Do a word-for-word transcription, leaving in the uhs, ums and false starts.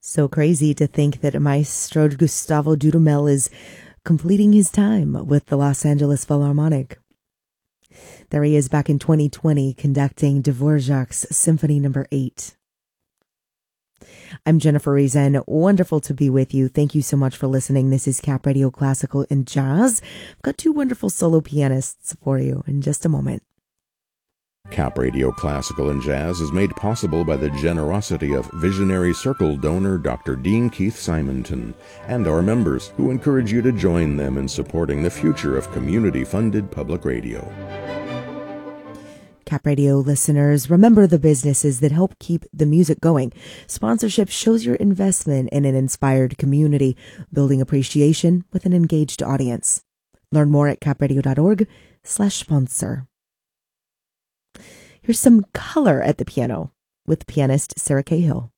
So crazy to think that Maestro Gustavo Dudamel is completing his time with the Los Angeles Philharmonic. There he is back in twenty twenty conducting Dvorak's Symphony Number eight. I'm Jennifer Reason. Wonderful to be with you. Thank you so much for listening. This is Cap Radio Classical and Jazz. I've got two wonderful solo pianists for you in just a moment. Cap Radio Classical and Jazz is made possible by the generosity of visionary circle donor Doctor Dean Keith Simonton and our members, who encourage you to join them in supporting the future of community-funded public radio. Cap Radio listeners, remember the businesses that help keep the music going. Sponsorship shows your investment in an inspired community, building appreciation with an engaged audience. Learn more at capradio.org slash sponsor. Here's some color at the piano with pianist Sarah Cahill.